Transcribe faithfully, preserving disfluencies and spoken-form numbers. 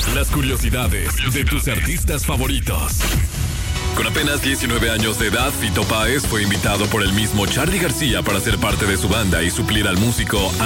las curiosidades de tus artistas favoritos. Con apenas diecinueve años de edad, Fito Páez fue invitado por el mismo Charly García para ser parte de su banda y suplir al músico